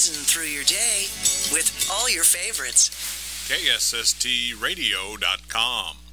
cruising through your day with all your favorites. KSSTradio.com.